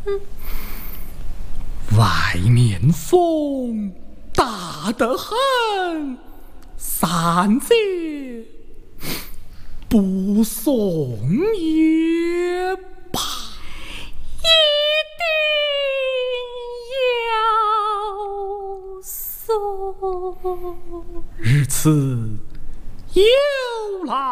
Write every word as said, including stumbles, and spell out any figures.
外面风大得很，三姐不送也罢。 一定要送。 日此有劳。